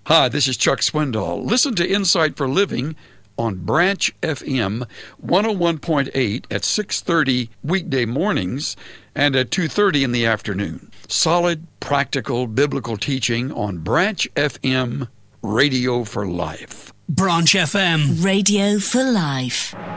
Hi, this is Chuck Swindoll. Listen to Insight for Living on Branch FM 101.8 at 6:30 weekday mornings and at 2:30 in the afternoon. Solid, practical, biblical teaching on Branch FM, Radio for Life. Branch FM, Radio for Life.